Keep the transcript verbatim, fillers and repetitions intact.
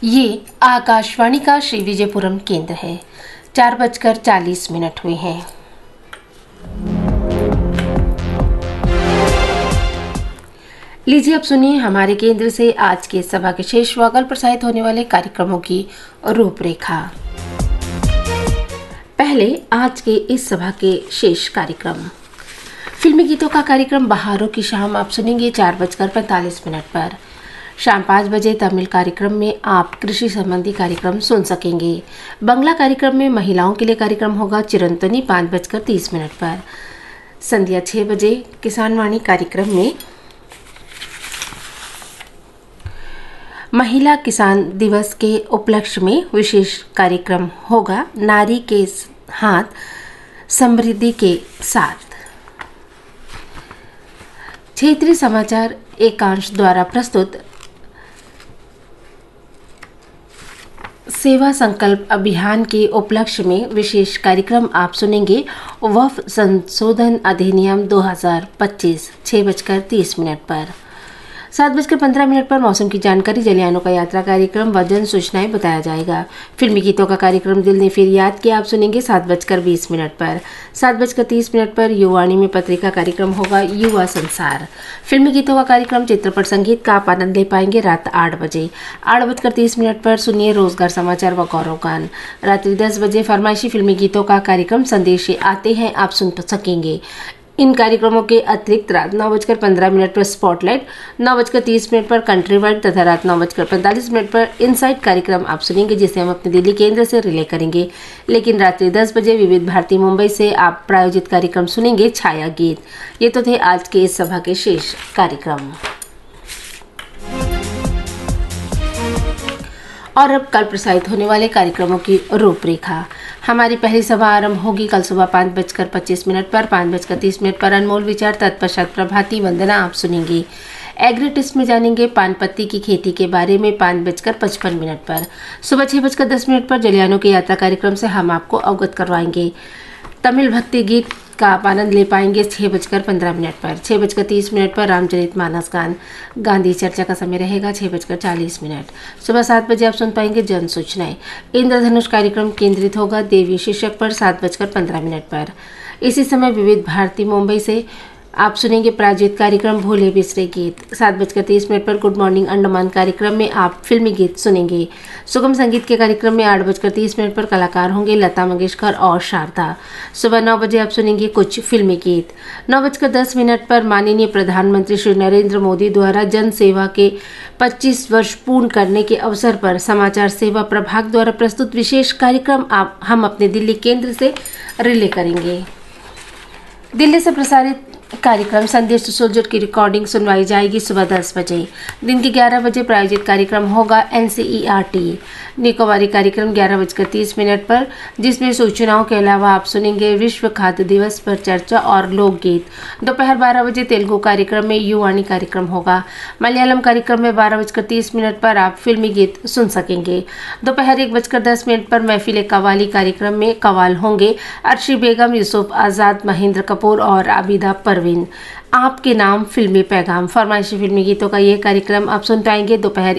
ये आकाशवाणी का श्री विजयपुरम केंद्र है। चार बजकर चालीस मिनट हुए हैं। लीजिए अब सुनिए हमारे केंद्र से आज के सभा के शेष व कल प्रसारित होने वाले कार्यक्रमों की रूपरेखा। पहले आज के इस सभा के शेष कार्यक्रम। फिल्मी गीतों का कार्यक्रम बहारों की शाम आप सुनेंगे चार बजकर पैंतालीस मिनट पर। शाम पाँच बजे तमिल कार्यक्रम में आप कृषि संबंधी कार्यक्रम सुन सकेंगे। बंगला कार्यक्रम में महिलाओं के लिए कार्यक्रम होगा चिरंतनी पाँच बजकर तीस मिनट पर। संध्या छः बजे किसान वाणी कार्यक्रम में महिला किसान दिवस के उपलक्ष्य में विशेष कार्यक्रम होगा नारी के हाथ समृद्धि के साथ। क्षेत्रीय समाचार एकांश द्वारा प्रस्तुत सेवा संकल्प अभियान के उपलक्ष्य में विशेष कार्यक्रम आप सुनेंगे वफ संशोधन अधिनियम दो हज़ार पच्चीस छः बजकर तीस मिनट पर। सात बजकर पंद्रह मिनट पर मौसम की जानकारी जलियानों का यात्रा कार्यक्रम व जन सूचनाएं बताया जाएगा। फिल्मी गीतों का कार्यक्रम दिल ने फिर याद किया आप सुनेंगे सात बजकर बीस मिनट पर। सात बजकर तीस मिनट पर युवाणी में पत्रिका कार्यक्रम होगा युवा संसार। फिल्मी गीतों का कार्यक्रम चित्रपट संगीत का आप आनंद ले पाएंगे रात आठ बजे। आठ बजकर तीस मिनट पर सुनिए रोजगार समाचार व गौरव गान। रात्रि दस बजे फरमाइशी फिल्मी गीतों का कार्यक्रम संदेश आते हैं आप सुन सकेंगे। इन कार्यक्रमों के अतिरिक्त रात नौ बजकर पंद्रह मिनट पर स्पॉटलाइट, नौ बजकर तीस मिनट पर कंट्री वाइड तथा रात नौ बजकर पैंतालीस मिनट पर इनसाइट कार्यक्रम आप सुनेंगे जिसे हम अपने दिल्ली केंद्र से रिले करेंगे। लेकिन रात्रि दस बजे विविध भारती मुंबई से आप प्रायोजित कार्यक्रम सुनेंगे छाया गीत। ये तो थे आज के इस सभा के शेष कार्यक्रम। और अब कल प्रसारित होने वाले कार्यक्रमों की रूपरेखा। हमारी पहली सभा आरंभ होगी कल सुबह पाँच बजकर पच्चीस मिनट पर। पाँच बजकर तीस मिनट पर अनमोल विचार, तत्पश्चात प्रभाती वंदना आप सुनेंगे। एग्रीटिस्ट में जानेंगे पान पत्ती की खेती के बारे में पाँच बजकर पचपन मिनट पर। सुबह छः बजकर दस मिनट पर जलियानों की यात्रा कार्यक्रम से हम आपको अवगत करवाएंगे। तमिल भक्ति गीत का आप आनंद ले पाएंगे छः बजकर पंद्रह मिनट पर। छः बजकर तीस मिनट पर रामचरित मानस गान गांधी चर्चा का समय रहेगा छः बजकर चालीस मिनट। सुबह सात बजे आप सुन पाएंगे जन सूचनाएं। इंद्रधनुष कार्यक्रम केंद्रित होगा देवी शीर्षक पर सात बजकर पंद्रह मिनट पर। इसी समय विविध भारती मुंबई से आप सुनेंगे प्रायोजित कार्यक्रम भोले बिसरे गीत। सात बजकर तीस मिनट पर गुड मॉर्निंग अंडमान कार्यक्रम में आप फिल्मी गीत सुनेंगे। सुगम संगीत के कार्यक्रम में आठ बजकर तीस मिनट पर कलाकार होंगे लता मंगेशकर और शारदा। सुबह नौ बजे आप सुनेंगे कुछ फिल्मी गीत। नौ बजकर दस मिनट पर माननीय प्रधानमंत्री श्री नरेंद्र मोदी द्वारा जन सेवा के पच्चीस वर्ष पूर्ण करने के अवसर पर समाचार सेवा प्रभाग द्वारा प्रस्तुत विशेष कार्यक्रम आप हम अपने दिल्ली केंद्र से रिले करेंगे। दिल्ली से प्रसारित कार्यक्रम संदेश टू सोल्जर की रिकॉर्डिंग सुनवाई जाएगी सुबह दस बजे। दिन के ग्यारह बजे प्रायोजित कार्यक्रम होगा एनसीईआरटी निकोबारी कार्यक्रम ग्यारह बजकर तीस मिनट पर, जिसमें सूचनाओं के अलावा आप सुनेंगे विश्व खाद्य दिवस पर चर्चा और लोकगीत। दोपहर बारह बजे तेलुगु कार्यक्रम में युवाणी कार्यक्रम होगा। मलयालम कार्यक्रम में बारह बजकर तीस मिनट पर आप फिल्मी गीत सुन सकेंगे। दोपहर एक बजकर दस मिनट पर महफिल कवाली कार्यक्रम में कवाल होंगे अर्शी बेगम, यूसुफ आजाद, महेंद्र कपूर और आबिदा परवीन। आपके नाम फिल्मी पैगाम फरमाइशी फिल्मी गीतों का ये कार्यक्रम आप सुन पाएंगे दोपहर